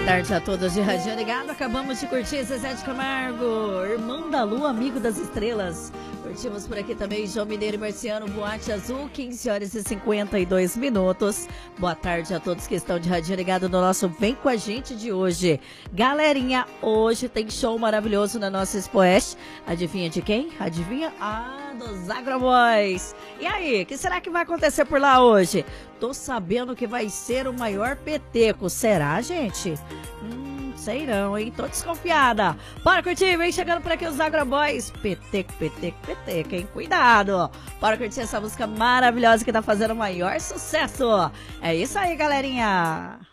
tarde a todos de Radinho Ligado. Acabamos de curtir Zezé de Camargo, Irmão da Lua, Amigo das Estrelas. Curtimos por aqui também João Mineiro e Marciano, Boate Azul, 15 horas e 52 minutos. Boa tarde a todos que estão de Radinho Ligado no nosso Vem Com a Gente de hoje. Galerinha, hoje tem show maravilhoso na nossa Expo Oeste. Adivinha de quem? Adivinha? Dos Agroboys. E aí, o que será que vai acontecer por lá hoje? Tô sabendo que vai ser o maior peteco. Será, gente? Sei não, hein? Tô desconfiada. Bora curtir, vem chegando por aqui os Agroboys. Peteco, peteco, peteco, hein? Cuidado. Bora curtir essa música maravilhosa que tá fazendo o maior sucesso. É isso aí, galerinha.